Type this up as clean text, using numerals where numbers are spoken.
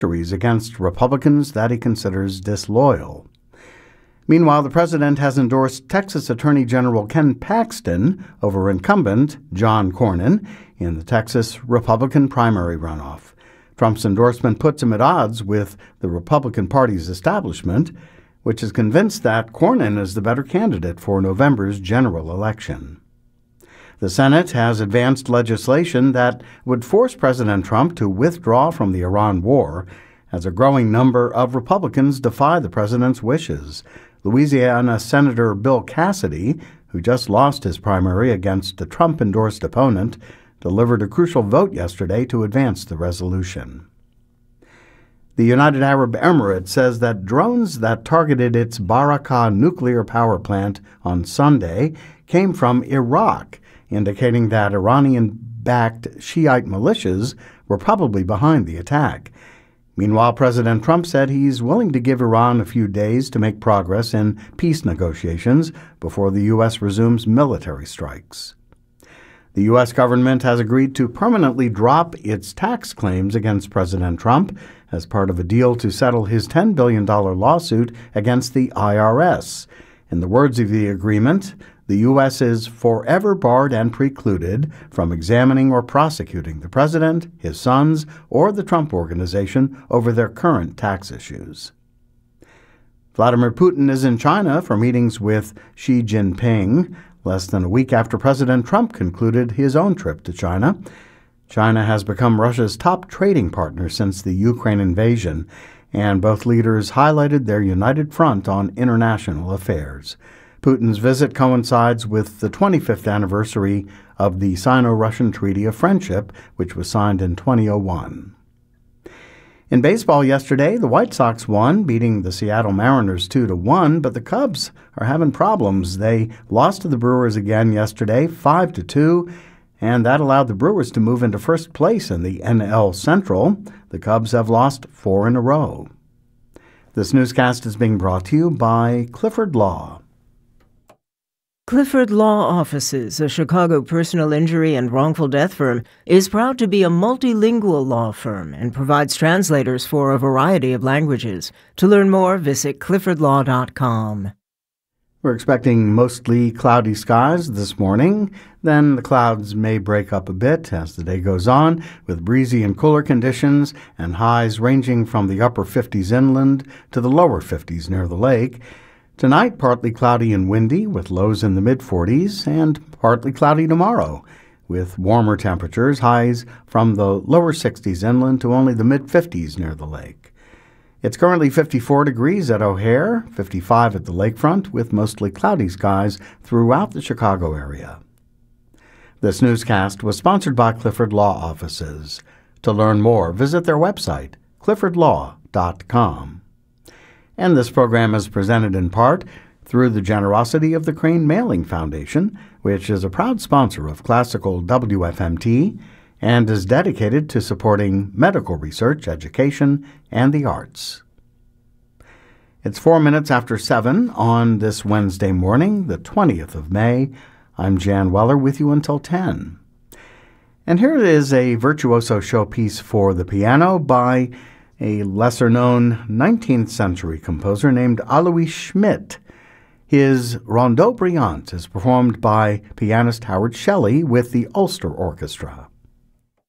against Republicans that he considers disloyal. Meanwhile, the president has endorsed Texas Attorney General Ken Paxton over incumbent John Cornyn in the Texas Republican primary runoff. Trump's endorsement puts him at odds with the Republican Party's establishment, which is convinced that Cornyn is the better candidate for November's general election. The Senate has advanced legislation that would force President Trump to withdraw from the Iran war, as a growing number of Republicans defy the president's wishes. Louisiana Senator Bill Cassidy, who just lost his primary against a Trump-endorsed opponent, delivered a crucial vote yesterday to advance the resolution. The United Arab Emirates says that drones that targeted its Barakah nuclear power plant on Sunday came from Iraq, indicating that Iranian-backed Shiite militias were probably behind the attack. Meanwhile, President Trump said he's willing to give Iran a few days to make progress in peace negotiations before the U.S. resumes military strikes. The U.S. government has agreed to permanently drop its tax claims against President Trump as part of a deal to settle his $10 billion lawsuit against the IRS. In the words of the agreement, the U.S. is forever barred and precluded from examining or prosecuting the president, his sons, or the Trump Organization over their current tax issues. Vladimir Putin is in China for meetings with Xi Jinping, less than a week after President Trump concluded his own trip to China. China has become Russia's top trading partner since the Ukraine invasion, and both leaders highlighted their united front on international affairs. Putin's visit coincides with the 25th anniversary of the Sino-Russian Treaty of Friendship, which was signed in 2001. In baseball yesterday, the White Sox won, beating the Seattle Mariners 2-1, but the Cubs are having problems. They lost to the Brewers again yesterday, 5-2, and that allowed the Brewers to move into first place in the NL Central. The Cubs have lost 4 in a row. This newscast is being brought to you by Clifford Law. Clifford Law Offices, a Chicago personal injury and wrongful death firm, is proud to be a multilingual law firm and provides translators for a variety of languages. To learn more, visit cliffordlaw.com. We're expecting mostly cloudy skies this morning. Then the clouds may break up a bit as the day goes on, with breezy and cooler conditions and highs ranging from the upper 50s inland to the lower 50s near the lake. Tonight, partly cloudy and windy with lows in the mid-40s, and partly cloudy tomorrow with warmer temperatures, highs from the lower 60s inland to only the mid-50s near the lake. It's currently 54 degrees at O'Hare, 55 at the lakefront, with mostly cloudy skies throughout the Chicago area. This newscast was sponsored by Clifford Law Offices. To learn more, visit their website, cliffordlaw.com. And this program is presented in part through the generosity of the Crane Mailing Foundation, which is a proud sponsor of classical WFMT and is dedicated to supporting medical research, education, and the arts. It's 4 minutes after 7 on this Wednesday morning, the 20th of May. I'm Jan Weller with you until 10. And here is a virtuoso showpiece for the piano by a lesser-known 19th century composer named Alois Schmidt. His Rondeau Brillante is performed by pianist Howard Shelley with the Ulster Orchestra.